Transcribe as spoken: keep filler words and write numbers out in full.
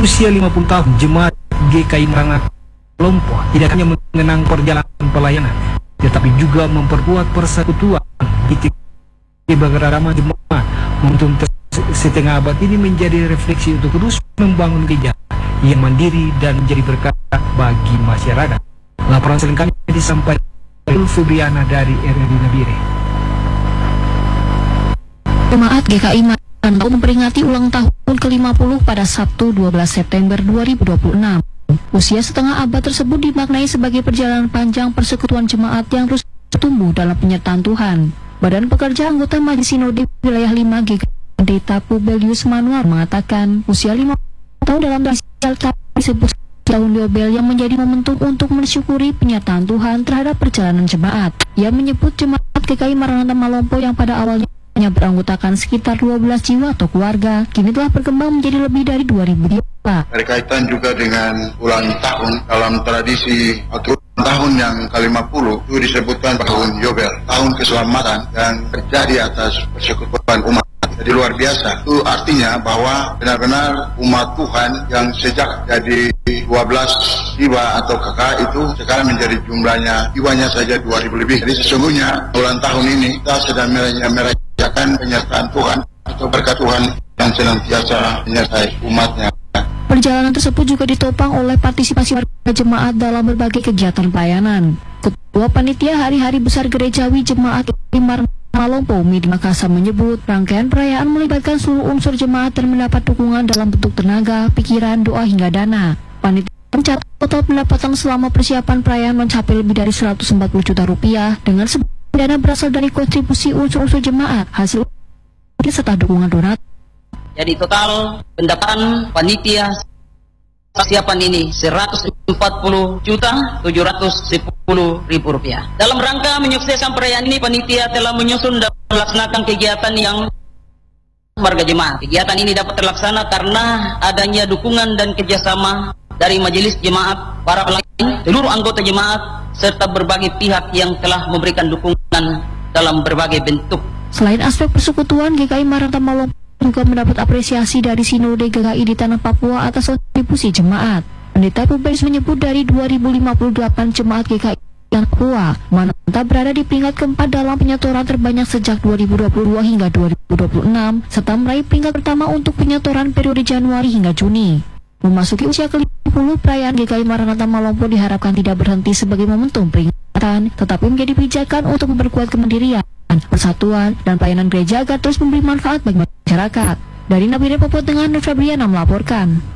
usia lima puluh tahun, jemaat G K I Maranatha Malompo tidak hanya mengenang perjalanan pelayanan, tetapi juga memperkuat persekutuan. Keberagaman jemaat momentum setengah abad ini menjadi refleksi untuk terus membangun gereja yang mandiri dan menjadi berkat bagi masyarakat. Laporan selengkapnya disampaikan oleh Febriana dari R R I Nabire. Jemaat G K I Maranatha memperingati ulang tahun ke lima puluh pada Sabtu dua belas September dua ribu dua puluh enam. Usia setengah abad tersebut dimaknai sebagai perjalanan panjang persekutuan jemaat yang terus tumbuh dalam penyertaan Tuhan. Badan Pekerja anggota Majelis Sinode Wilayah lima G K I Pendeta Publius Manuel mengatakan usia lima tahun dalam dasar disebut tahun Yobel yang menjadi momentum untuk mensyukuri penyertaan Tuhan terhadap perjalanan jemaat. Ia menyebut jemaat G K I Maranatha Malompo yang pada awalnya hanya beranggotakan sekitar dua belas jiwa atau keluarga, kini telah berkembang menjadi lebih dari dua ribu jiwa. Berkaitan juga dengan ulang tahun dalam tradisi atau tahun yang ke lima puluh itu disebutkan tahun Yobel, tahun keselamatan yang terjadi atas persekutuan umat. Jadi luar biasa. Itu artinya bahwa benar-benar umat Tuhan yang sejak jadi dua belas jiwa atau kakak itu sekarang menjadi jumlahnya jiwanya saja dua ribu lebih. Jadi sesungguhnya ulang tahun ini kita sedang merayakan penyertaan Tuhan atau berkat Tuhan yang senantiasa menyertai umatnya. Perjalanan tersebut juga ditopang oleh partisipasi warga jemaat dalam berbagai kegiatan pelayanan. Ketua Panitia Hari-Hari Besar Gerejawi Jemaat G K I Maranatha Malompo, Midi Makassar menyebut rangkaian perayaan melibatkan seluruh unsur jemaat dan mendapat dukungan dalam bentuk tenaga, pikiran, doa hingga dana. Panitia mencatat total pendapatan selama persiapan perayaan mencapai lebih dari seratus empat puluh juta rupiah dengan sebagian dana berasal dari kontribusi unsur-unsur jemaat, hasil serta dukungan donatur. Jadi total pendapatan panitia persiapan ini seratus empat puluh juta tujuh ratus sepuluh ribu rupiah. Dalam rangka menyukseskan perayaan ini, panitia telah menyusun dan melaksanakan kegiatan yang warga jemaat. Kegiatan ini dapat terlaksana karena adanya dukungan dan kerjasama dari majelis jemaat, para pelayan, seluruh anggota jemaat, serta berbagai pihak yang telah memberikan dukungan dalam berbagai bentuk. Selain aspek persekutuan, G K I Maranatha Malompo juga mendapat apresiasi dari Sinode G K I di Tanah Papua atas kontribusi jemaat. Pendeta Publius menyebut dari dua ribu lima puluh delapan jemaat G K I Tanah Papua, Maranatha berada di peringkat keempat dalam penyetoran terbanyak sejak dua ribu dua puluh dua hingga dua ribu dua puluh enam, serta meraih peringkat pertama untuk penyetoran periode Januari hingga Juni. Memasuki usia ke lima puluh, perayaan G K I Maranatha Malompo diharapkan tidak berhenti sebagai momentum peringatan, tetapi menjadi pijakan untuk memperkuat kemandirian, persatuan, dan pelayanan gereja agar terus memberi manfaat bagi masyarakat. Dari Nabire Papua Tengah, Nur Febriana melaporkan.